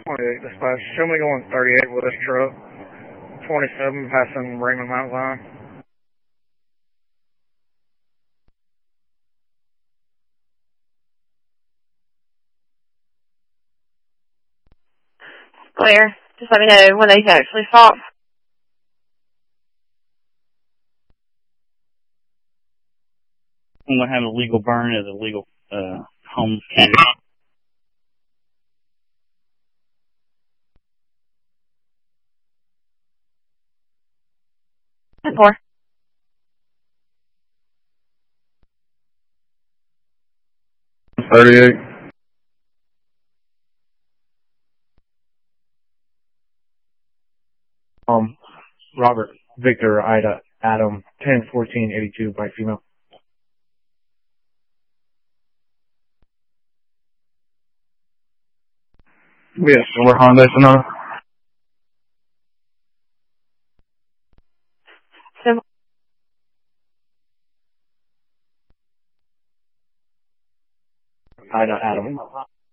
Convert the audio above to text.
28 dispatch. Show me going 38 with this truck. 27 passing Raymond Mount Zion. Clear. Just let me know when they actually stop. I'm going to have a legal burn as a legal home. 10-4. Robert, Victor, Ida, Adam, 10-14-82 by female. Yes. We're Honda Sonata. Ida, Adam.